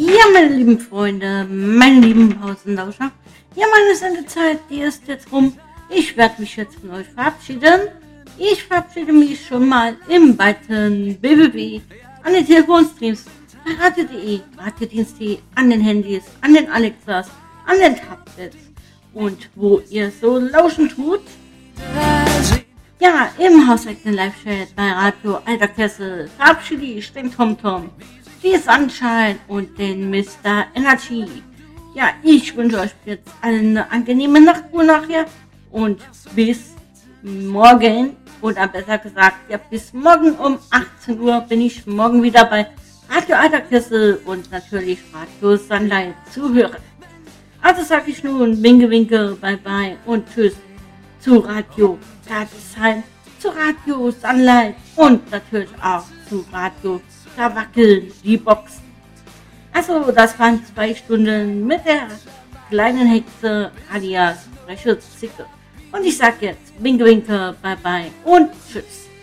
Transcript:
Ja, meine lieben Freunde, meine lieben Pausenlauscher. Ja, meine Sendezeit, die ist jetzt rum. Ich werde mich jetzt von euch verabschieden. Ich verabschiede mich schon mal im weiten BBB an den Telefonstreams bei Radio.de, Radiodienst.de, an den Handys, an den Alexas, an den Tablets und wo ihr so lauschen tut. Ja, im hauseigenen Live-Chat bei Radio Alter Kessel verabschiede ich den TomTom, die Sunshine und den Mr. Energy. Ja, ich wünsche euch jetzt eine angenehme Nachtruhe nachher und bis morgen, oder besser gesagt, ja, bis morgen um 18 Uhr bin ich morgen wieder bei Radio Alter Kessel und natürlich Radio Sunlight zu hören. Also sage ich nun Winke, Winke, Bye Bye und Tschüss zu Radio Tagesheim, zu Radio Sunlight und natürlich auch zu Radio Da wackeln die Boxen. Also das waren 2 Stunden mit der kleinen Hexe alias freche Zicke. Und ich sag jetzt Winke, Winke, Bye Bye und Tschüss.